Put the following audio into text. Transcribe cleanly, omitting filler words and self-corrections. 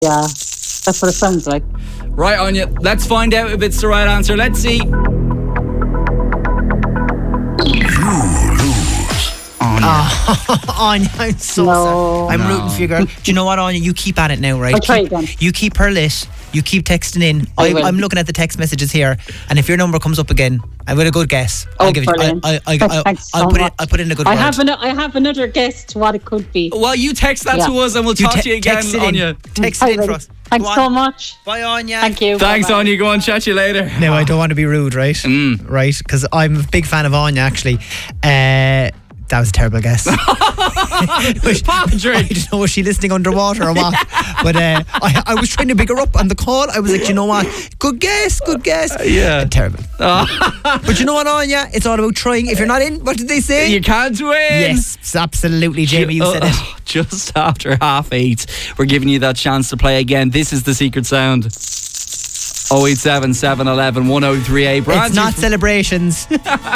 Yeah, that's what it sounds like. Right, Anya, let's find out if it's the right answer. Let's see. Anya, I'm so sorry. I'm rooting for you, girl. Do you know what, Anya? You keep at it now, right? I'll try again. You keep her lit. You keep texting in. I will. I'm looking at the text messages here, and if your number comes up again, I've got a good guess. I'll give brilliant. Thanks so much. I'll put in a good I word. have another guess to what it could be. Well, you text that to us and we'll talk to you again, text it Anya. Text it in for us. Thanks so much. Bye, Anya. Thank you. Thanks, Bye-bye. Anya. Go on, chat to you later. Now, I don't want to be rude, right? Right? Because I'm a big fan of Anya, actually. That was a terrible guess. Patrick. I don't know, was she listening underwater or what? But I was trying to big her up on the call. I was like, you know what? Good guess. Yeah. Terrible. But you know what, Anya? It's all about trying. If you're not in, what did they say? You can't win. Yes, absolutely, Jamie, you said it. Just after 8:30, we're giving you that chance to play again. This is the secret sound. 087 711 1038. It's not celebrations.